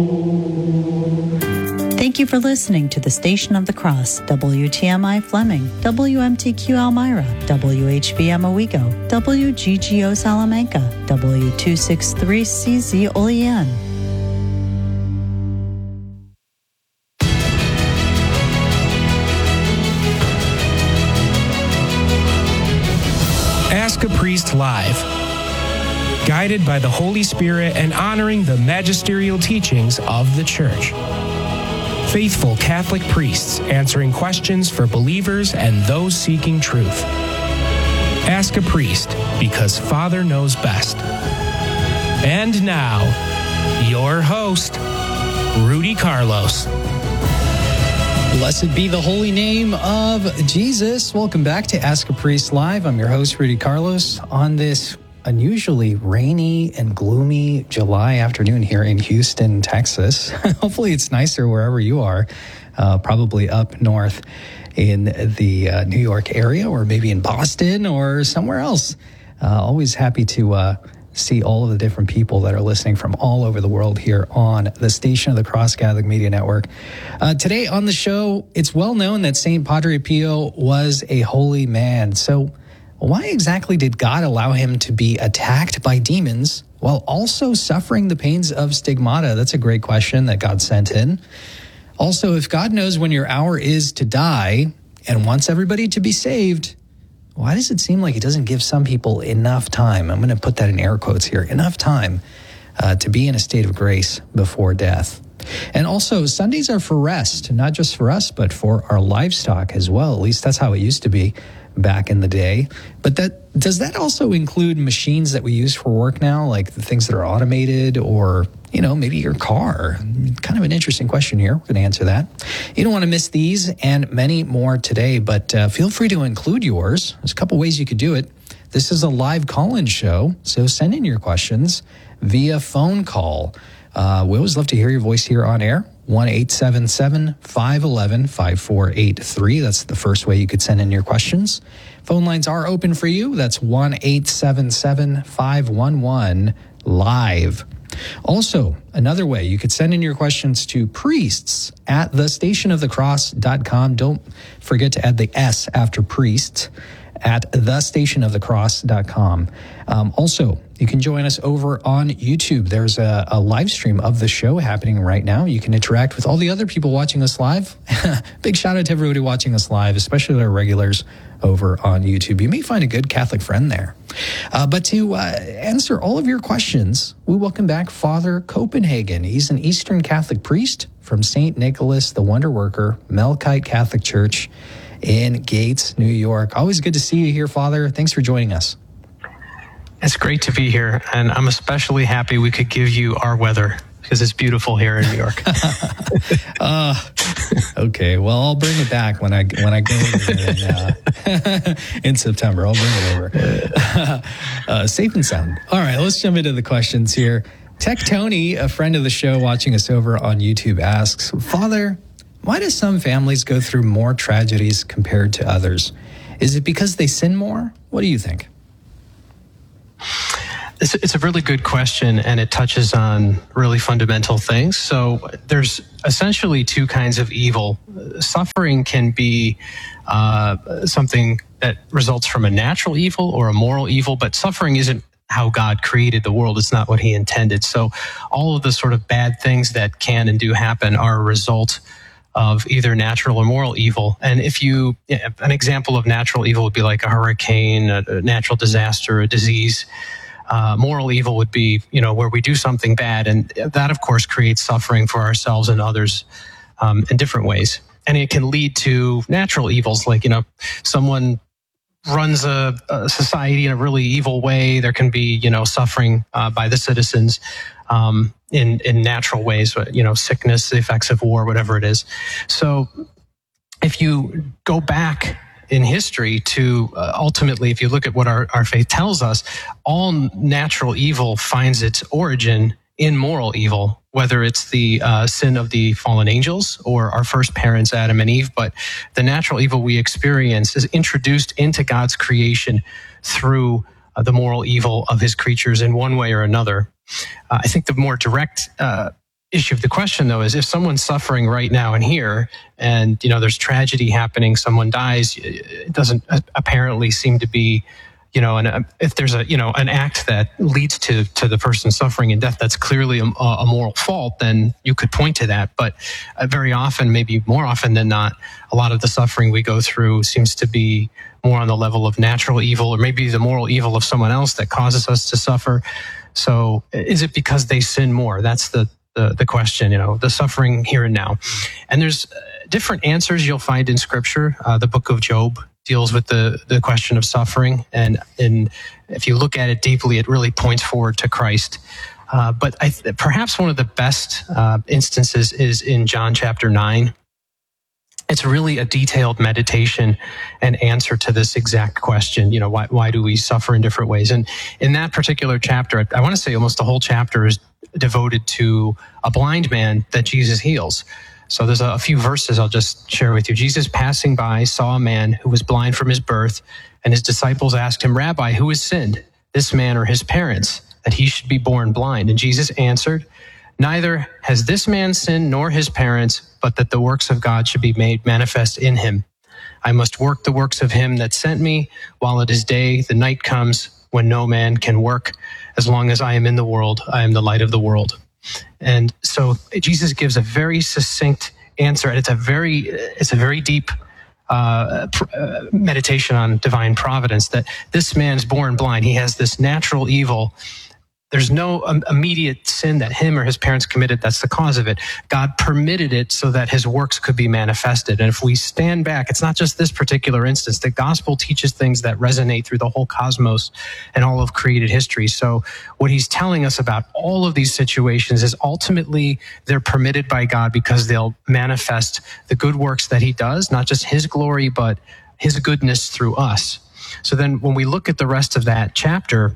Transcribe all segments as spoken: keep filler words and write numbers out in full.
Thank you for listening to the Station of the Cross, W T M I Fleming, W M T Q Elmira, W H B M Owego, W G G O Salamanca, W two sixty-three C Z Olean. Ask a Priest Live. Guided by the Holy Spirit and honoring the magisterial teachings of the Church. Faithful Catholic priests answering questions for believers and those seeking truth. Ask a Priest, because Father knows best. And now, your host, Rudy Carlos. Blessed be the holy name of Jesus. Welcome back to Ask a Priest Live. I'm your host, Rudy Carlos, on this unusually rainy and gloomy July afternoon here in Houston, Texas. Hopefully it's nicer wherever you are, uh, probably up north in the uh, New York area, or maybe in Boston or somewhere else. Uh, always happy to uh, see all of the different people that are listening from all over the world here on the Station of the Cross Catholic Media Network. Uh, today on the show, it's well known that Saint Padre Pio was a holy man. So why exactly did God allow him to be attacked by demons while also suffering the pains of stigmata? That's a great question that God sent in. Also, if God knows when your hour is to die and wants everybody to be saved, why does it seem like he doesn't give some people enough time? I'm going to put that in air quotes here, enough time uh, to be in a state of grace before death. And also, Sundays are for rest, not just for us, but for our livestock as well. At least that's how it used to be back in the day. But that does that also include machines that we use for work now, like the things that are automated, or, you know, maybe your car? Kind of an interesting question here. We're going to answer that. You don't want to miss these and many more today, but uh, feel free to include yours. There's a couple ways you could do it. This is a live call-in show, so send in your questions via phone call. Uh, we always love to hear your voice here on air. one eight seven seven, five one one, five four eight three. That's the first way you could send in your questions. Phone lines are open for you. That's one eight seven seven, five one one, live. Also, another way, you could send in your questions to priests at the station of the cross dot com. Don't forget to add the S after priests at the station of the cross dot com. Um, also, you can join us over on YouTube. There's a, a live stream of the show happening right now. You can interact with all the other people watching us live. Big shout out to everybody watching us live, especially our regulars over on YouTube. You may find a good Catholic friend there. Uh, but to uh, answer all of your questions, we welcome back Father Copenhagen. He's an Eastern Catholic priest from Saint Nicholas the Wonder Worker, Melkite Catholic Church in Gates, New York. Always good to see you here, Father. Thanks for joining us. It's great to be here, and I'm especially happy we could give you our weather, because it's beautiful here in New York. uh, okay, well, I'll bring it back when I when I go over there in, uh, in September. I'll bring it over. uh, safe and sound. All right, let's jump into the questions here. Tech Tony, a friend of the show watching us over on YouTube, asks, Father, why do some families go through more tragedies compared to others? Is it because they sin more? What do you think? It's, it's a really good question, and it touches on really fundamental things. So there's essentially two kinds of evil. Suffering can be uh, something that results from a natural evil or a moral evil, but suffering isn't how God created the world. It's not what he intended. So all of the sort of bad things that can and do happen are a result of either natural or moral evil. And if you, an example of natural evil would be like a hurricane, a, a natural disaster, a disease. Uh, moral evil would be, you know, where we do something bad, and that, of course, creates suffering for ourselves and others um, in different ways. And it can lead to natural evils, like, you know, someone runs a, a society in a really evil way. There can be, you know, suffering uh, by the citizens um, in in natural ways, you know, sickness, the effects of war, whatever it is. So if you go back in history to uh, ultimately, if you look at what our, our faith tells us, all natural evil finds its origin in moral evil, whether it's the uh, sin of the fallen angels or our first parents, Adam and Eve. But the natural evil we experience is introduced into God's creation through uh, the moral evil of his creatures in one way or another. Uh, I think the more direct uh, issue of the question, though, is if someone's suffering right now and here, and, you know, there's tragedy happening, someone dies, it doesn't apparently seem to be, you know, and if there's a, you know, an act that leads to to the person suffering and death, that's clearly a, a moral fault, then you could point to that. But uh, very often, maybe more often than not, a lot of the suffering we go through seems to be more on the level of natural evil, or maybe the moral evil of someone else that causes us to suffer. So is it because they sin more? That's the The, the question, you know, the suffering here and now. And there's different answers you'll find in Scripture. Uh, the book of Job deals with the, the question of suffering. And, and if you look at it deeply, it really points forward to Christ. Uh, but I th- perhaps one of the best uh, instances is in John chapter nine. It's really a detailed meditation and answer to this exact question. You know, why, why do we suffer in different ways? And in that particular chapter, I, I want to say almost the whole chapter is devoted to a blind man that Jesus heals. So there's a, a few verses I'll just share with you. Jesus, passing by, saw a man who was blind from his birth, and his disciples asked him, Rabbi, who has sinned, this man or his parents, that he should be born blind? And Jesus answered, neither has this man sinned nor his parents, but that the works of God should be made manifest in him. I must work the works of him that sent me while it is day. The night comes when no man can work. As long as I am in the world, I am the light of the world. And so Jesus gives a very succinct answer, and it's a very, it's a very deep uh, pr- uh, meditation on divine providence, that this man is born blind. He has this natural evil. There's no um, immediate sin that him or his parents committed that's the cause of it. God permitted it so that his works could be manifested. And if we stand back, it's not just this particular instance. The gospel teaches things that resonate through the whole cosmos and all of created history. So what he's telling us about all of these situations is ultimately they're permitted by God because they'll manifest the good works that he does, not just his glory, but his goodness through us. So then when we look at the rest of that chapter,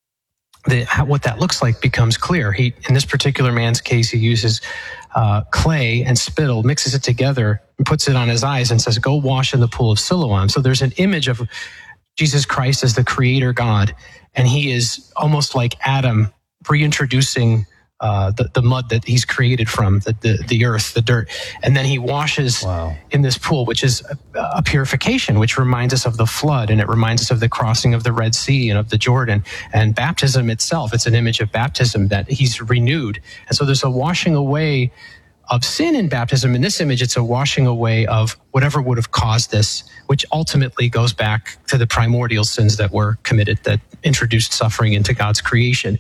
The, how, what that looks like becomes clear. He, in this particular man's case, he uses uh, clay and spittle, mixes it together, and puts it on his eyes and says, go wash in the pool of Siloam. So there's an image of Jesus Christ as the creator God, and he is almost like Adam reintroducing uh, the, the mud that he's created from, the, the, the earth, the dirt. And then he washes wow. in this pool, which is a, a purification, which reminds us of the flood, and it reminds us of the crossing of the Red Sea and of the Jordan. And baptism itself, it's an image of baptism that he's renewed. And so there's a washing away of sin in baptism. In this image, it's a washing away of whatever would have caused this, which ultimately goes back to the primordial sins that were committed that introduced suffering into God's creation.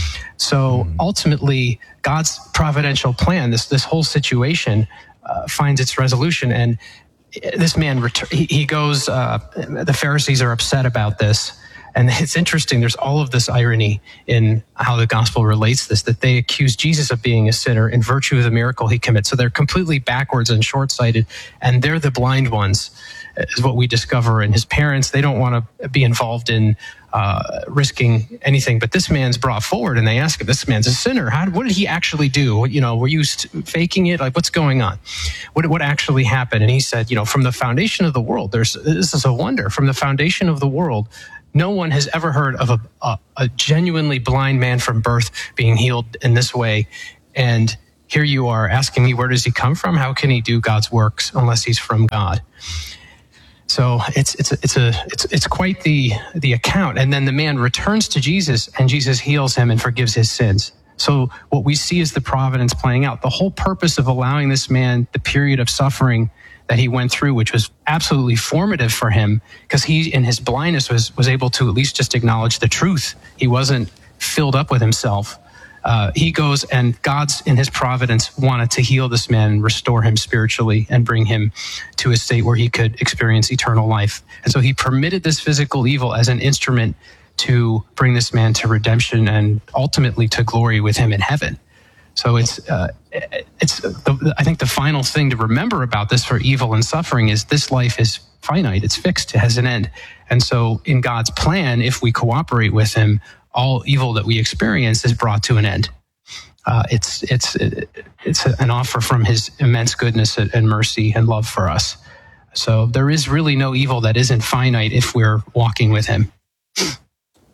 So ultimately, God's providential plan, this this whole situation uh, finds its resolution. And this man, he, he goes, uh, the Pharisees are upset about this. And it's interesting, there's all of this irony in how the gospel relates this, that they accuse Jesus of being a sinner in virtue of the miracle he commits. So they're completely backwards and short-sighted, and they're the blind ones, is what we discover. And his parents, they don't want to be involved in uh, risking anything. But this man's brought forward, and they ask him, this man's a sinner. How, what did he actually do? You know, were you st- faking it? Like, what's going on? What, what actually happened? And he said, you know, from the foundation of the world, there's this is a wonder. From the foundation of the world, no one has ever heard of a, a, a genuinely blind man from birth being healed in this way. And here you are asking me, where does he come from? How can he do God's works unless he's from God? So it's it's it's a it's it's quite the the account. And then the man returns to Jesus, and Jesus heals him and forgives his sins. So what we see is the providence playing out. The whole purpose of allowing this man the period of suffering that he went through, which was absolutely formative for him, because he, in his blindness, was was able to at least just acknowledge the truth. He wasn't filled up with himself. Uh, he goes, and God's, in his providence, wanted to heal this man and restore him spiritually and bring him to a state where he could experience eternal life. And so he permitted this physical evil as an instrument to bring this man to redemption and ultimately to glory with him in heaven. So it's, uh, it's. The, I think the final thing to remember about this for evil and suffering is this life is finite. It's fixed. It has an end. And so in God's plan, if we cooperate with him, all evil that we experience is brought to an end. Uh, it's it's it's an offer from his immense goodness and mercy and love for us. So there is really no evil that isn't finite if we're walking with him.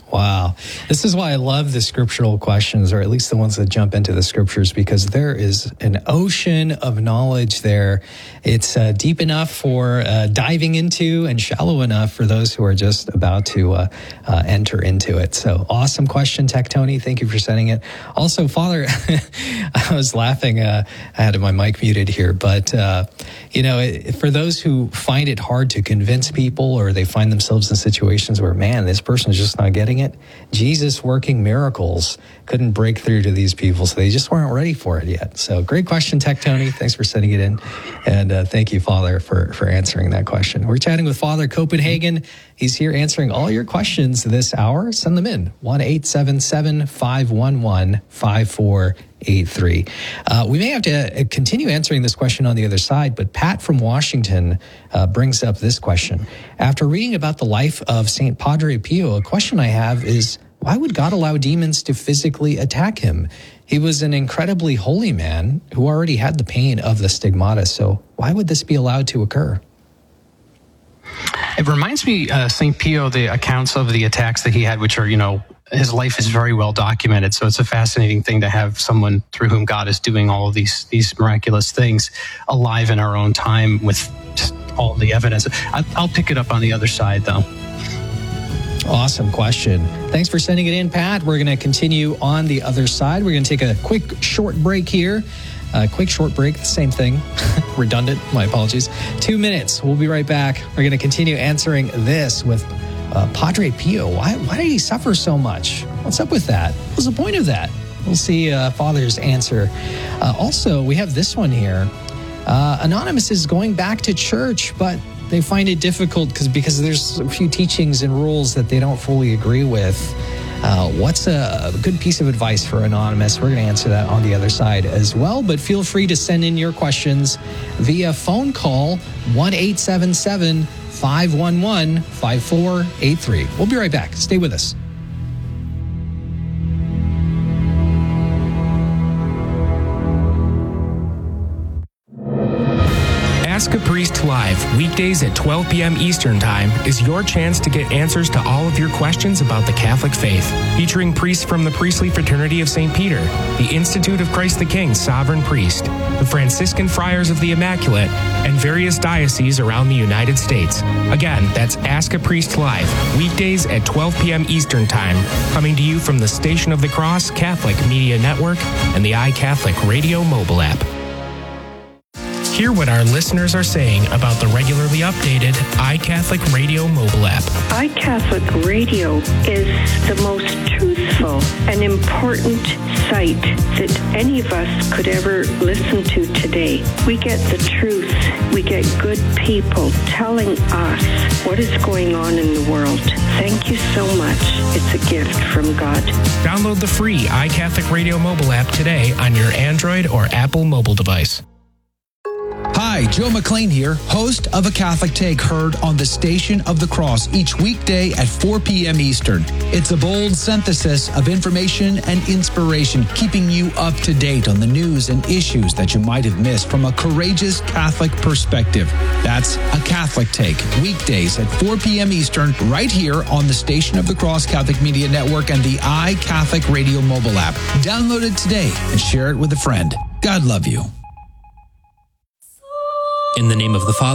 Wow. This is why I love the scriptural questions, or at least the ones that jump into the scriptures, because there is an ocean of knowledge there. It's uh, deep enough for uh, diving into and shallow enough for those who are just about to uh, uh, enter into it. So awesome question, Tech Tony. Thank you for sending it. Also, Father, I was laughing. Uh, I had my mic muted here, but, uh, you know, it, for those who find it hard to convince people, or they find themselves in situations where, man, this person is just not getting it, Jesus working miracles couldn't break through to these people, so they just weren't ready for it yet. So great question, Tech Tony. Thanks for sending it in. And uh, thank you, Father, for, for answering that question. We're chatting with Father Copenhagen. He's here answering all your questions this hour. Send them in. one eight seven seven, five one one, five four eight three. Uh, we may have to continue answering this question on the other side, but Pat from Washington uh, brings up this question. After reading about the life of Saint Padre Pio, a question I have is, why would God allow demons to physically attack him? He was an incredibly holy man who already had the pain of the stigmata, so why would this be allowed to occur? It reminds me, uh, Saint Pio, the accounts of the attacks that he had, which are, you know, his life is very well documented. So it's a fascinating thing to have someone through whom God is doing all of these these miraculous things alive in our own time with just all the evidence. I, I'll pick it up on the other side, though. Awesome question. Thanks for sending it in, Pat. We're going to continue on the other side. We're going to take a quick short break here. A quick short break, same thing. Redundant, my apologies. Two minutes. We'll be right back. We're going to continue answering this with uh, Padre Pio. Why, why did he suffer so much? What's up with that? What was the point of that? We'll see uh, Father's answer. Uh, also, we have this one here. Uh, Anonymous is going back to church, but they find it difficult because because there's a few teachings and rules that they don't fully agree with. Uh, what's a good piece of advice for Anonymous? We're going to answer that on the other side as well, but feel free to send in your questions via phone call, one eight seven seven, five one one, five four eight three. We'll be right back. Stay with us. Ask a Priest Live, weekdays at twelve p.m. Eastern Time, is your chance to get answers to all of your questions about the Catholic faith. Featuring priests from the Priestly Fraternity of Saint Peter, the Institute of Christ the King Sovereign Priest, the Franciscan Friars of the Immaculate, and various dioceses around the United States. Again, that's Ask a Priest Live, weekdays at twelve p.m. Eastern Time, coming to you from the Station of the Cross Catholic Media Network and the iCatholic Radio mobile app. Hear what our listeners are saying about the regularly updated iCatholic Radio mobile app. iCatholic Radio is the most truthful and important site that any of us could ever listen to today. We get the truth. We get good people telling us what is going on in the world. Thank you so much. It's a gift from God. Download the free iCatholic Radio mobile app today on your Android or Apple mobile device. Hi, Joe McLean here, host of A Catholic Take, heard on the Station of the Cross each weekday at four p.m. Eastern. It's a bold synthesis of information and inspiration, keeping you up to date on the news and issues that you might have missed from a courageous Catholic perspective. That's A Catholic Take, weekdays at four p.m. Eastern, right here on the Station of the Cross Catholic Media Network and the iCatholic Radio mobile app. Download it today and share it with a friend. God love you. In the name of the Father,